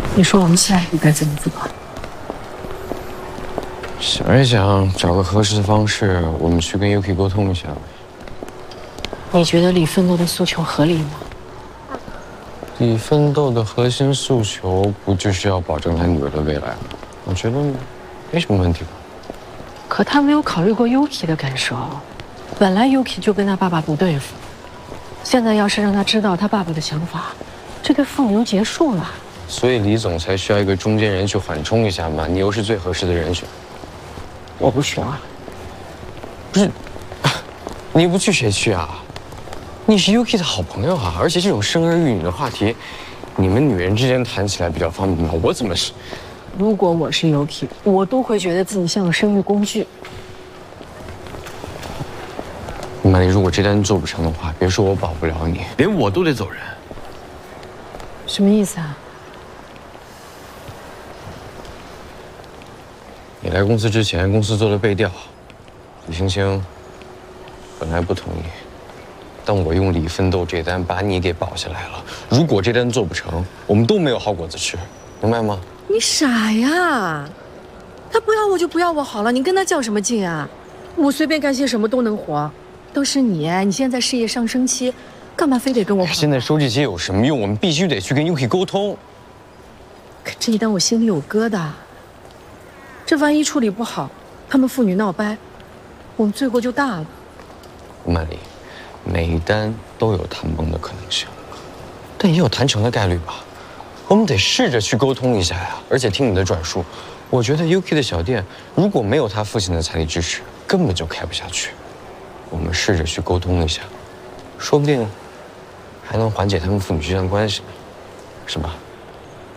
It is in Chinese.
你说我们下一步该怎么做？ 想一想，找个合适的方式，我们去跟 Yuki 沟通一下。 你觉得李奋斗的诉求合理吗？ 李奋斗的核心诉求不就是要保证他女儿的未来吗？我觉得没什么问题吧。 可他没有考虑过 Yuki 的感受。本来 Yuki 就跟他爸爸不对付，现在要是让他知道他爸爸的想法，这对父女就结束了。 所以李总才需要一个中间人去缓冲一下嘛。你又是最合适的人选。 我不需要。 不是，你不去谁去啊？你是 Yuki 的好朋友啊，而且这种生儿育女的话题，你们女人之间谈起来比较方便嘛。我怎么是？ 如果我是 Yuki， 我都会觉得自己像个生育工具。 曼丽，如果这单做不成的话，别说我保不了你，连我都得走人。 什么意思啊？ 你来公司之前，公司做了背调，李青青本来不同意，但我用李奋斗这单把你给保下来了。如果这单做不成，我们都没有好果子吃，明白吗？ 你傻呀！他不要我就不要我好了，你跟他较什么劲啊？我随便干些什么都能活，都是你现在事业上升期，干嘛非得跟我跑？ 现在说这些有什么用？我们必须得去跟 Yuki 沟通。 可这一单我心里有疙瘩，这万一处理不好，他们父女闹掰，我们罪过就大了。 曼丽，每一单都有谈崩的可能性，但也有谈成的概率吧。我们得试着去沟通一下呀。而且听你的转述，我觉得 Yuki 的小店如果没有他父亲的财力支持，根本就开不下去。我们试着去沟通一下，说不定还能缓解他们父女之间的关系，是吧？